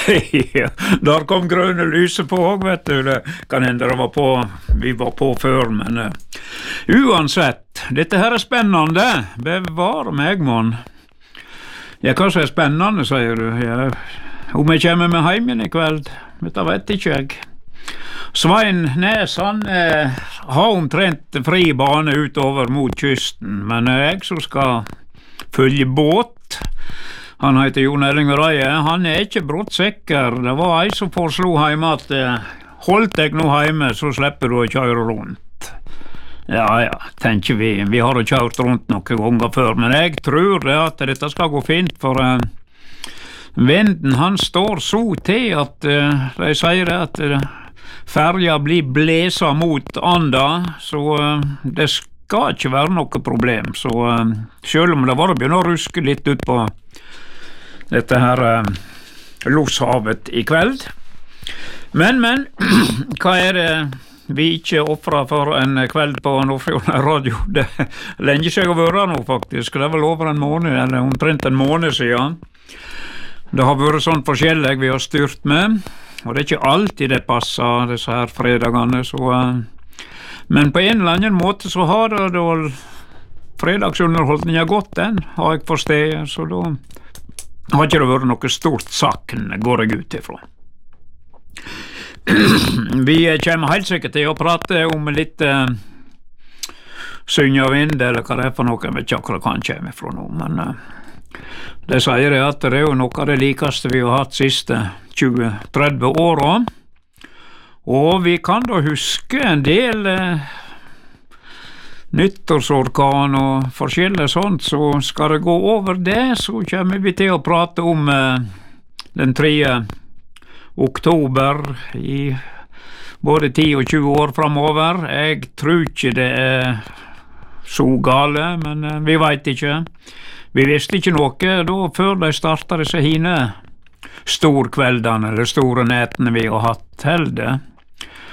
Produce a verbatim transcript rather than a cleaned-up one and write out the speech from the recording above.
Ja, der kom grønne lyset på også, vet du. Det kan hende det var på, vi var på før, men uh, uansett, dette her er spennende. Bevare meg, mann. Ja, hva som er spennende, sier du? Ja, om jeg kommer med hjem igjen i kveld, dette vet ikke jeg. Svein Næs, han eh, har omtrent fri bane utover mot kysten, men jeg som skal følge båt, han heter Jon Erling Reie, han er ikke brottsekker. Det var ei som foreslo hjemme at eh, holdt deg nå hjemme, så slipper du å kjøre rundt. Ja, ja, tenker vi, vi har jo kjørt rundt noen ganger før, men jeg tror det at dette skal gå fint, for eh, vinden han står så til at eh, de sier at eh, ferja blir blæsa mot anda, så uh, det skal ikke være noe problem. Så uh, selv om det var å begynne å ruske litt ut på dette her uh, Losshavet i kveld. Men, men, hva er det vi ikke offrer for en kveld på Nordfjord Radio? Det er lenge siden å være nå, faktisk. Det er vel over en måned, eller omtrent en måned siden. Det har vært sånn forskjellig vi har styrt med, og det er ikke alltid det passer, disse her fredagene, så, uh, men på en eller annen måte så har det da fredagsunderholdningen gått, den har jeg forstått, så da har ikke det vært noe stort sakn, går jeg ut ifra. Vi kommer helt sikkert til å prate om litt uh, synge og vind, eller hva det er for noe, jeg vet ikke akkurat hva han kommer ifra nå, men uh, det sier jeg at det er jo noe av det likeste vi har hatt siste tjue til tretti åra, og vi kan da huske en del eh, nyttårsorkan og forskjellig sånt, så skal det gå over det, så kommer vi til å prate om eh, den tredje oktober i både ti og tjue år fremover. Jeg tror ikke det er så gale, men eh, vi vet ikke. Vi visste ikke noe da før de startet disse hine storkveldene eller store nætene vi har hatt heller.